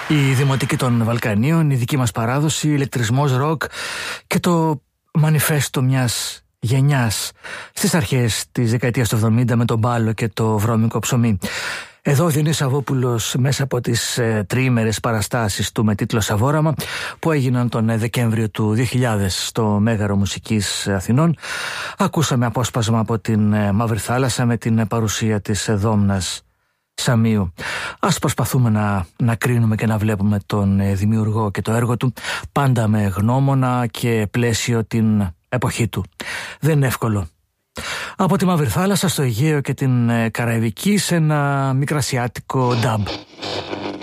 Η δημοτική των Βαλκανίων, η δική μας παράδοση, ηλεκτρισμός, ροκ και το μανιφέστο μιας γενιάς στις αρχές της δεκαετίας του 70 με τον μπάλο και το βρώμικο ψωμί. Εδώ ο Διονύσης Σαββόπουλος μέσα από τις τριήμερες παραστάσεις του με τίτλο Σαβόραμα που έγιναν τον Δεκέμβριο του 2000 στο Μέγαρο Μουσικής Αθηνών. Ακούσαμε απόσπασμα από την Μαύρη Θάλασσα με την παρουσία της Δόμνας Σαμίου. Ας προσπαθούμε να κρίνουμε και να βλέπουμε τον δημιουργό και το έργο του πάντα με γνώμονα και πλαίσιο την εποχή του. Δεν είναι εύκολο. Από τη Μαύρη Θάλασσα στο Αιγαίο και την Καραϊβική σε ένα μικρασιάτικο νταμπ.